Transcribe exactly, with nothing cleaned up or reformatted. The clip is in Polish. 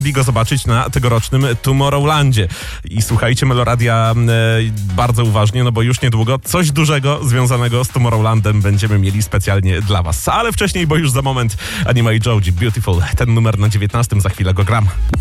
go zobaczyć na tegorocznym Tomorrowlandzie. I słuchajcie Meloradia e, bardzo uważnie, no bo już niedługo coś dużego związanego z Tomorrowlandem będziemy mieli specjalnie dla was. Ale wcześniej, bo już za moment Anima i Joji, Beautiful. Ten numer na dziewiętnastym, za chwilę go gram.